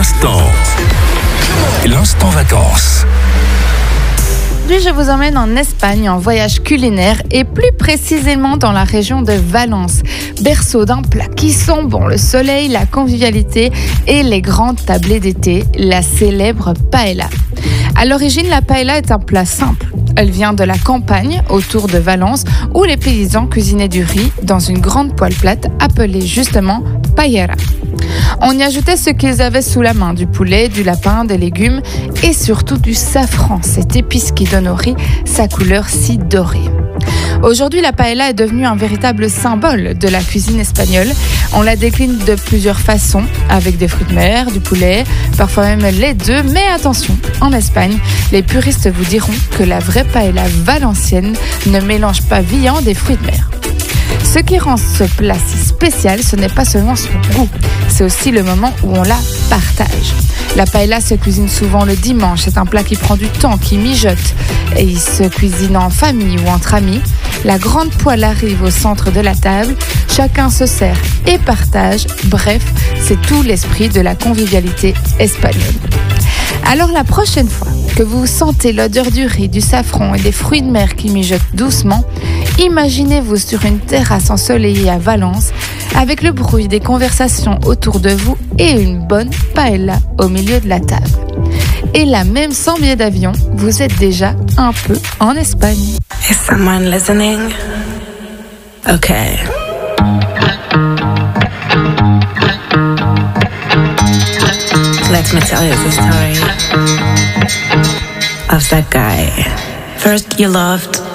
L'instant vacances. Aujourd'hui, je vous emmène en Espagne en voyage culinaire et plus précisément dans la région de Valence, berceau d'un plat qui sent bon le soleil, la convivialité et les grandes tablées d'été, la célèbre paella. À l'origine, la paella est un plat simple. Elle vient de la campagne, autour de Valence, où les paysans cuisinaient du riz dans une grande poêle plate appelée justement paellera. On y ajoutait ce qu'ils avaient sous la main, du poulet, du lapin, des légumes et surtout du safran, cette épice qui donne au riz sa couleur si dorée. Aujourd'hui, la paella est devenue un véritable symbole de la cuisine espagnole. On la décline de plusieurs façons, avec des fruits de mer, du poulet, parfois même les deux. Mais attention, en Espagne, les puristes vous diront que la vraie paella valencienne ne mélange pas viande et fruits de mer. Ce qui rend ce plat si spécial, ce n'est pas seulement son goût, c'est aussi le moment où on la partage. La paella se cuisine souvent le dimanche, c'est un plat qui prend du temps, qui mijote, et il se cuisine en famille ou entre amis. La grande poêle arrive au centre de la table, chacun se sert et partage, bref, c'est tout l'esprit de la convivialité espagnole. Alors la prochaine fois que vous sentez l'odeur du riz, du safran et des fruits de mer qui mijotent doucement, imaginez-vous sur une terrasse ensoleillée à Valence, avec le bruit des conversations autour de vous et une bonne paella au milieu de la table. Et là, même sans billet d'avion, vous êtes déjà un peu en Espagne. Is someone listening? Okay. Let me tell you the story of that guy. First you loved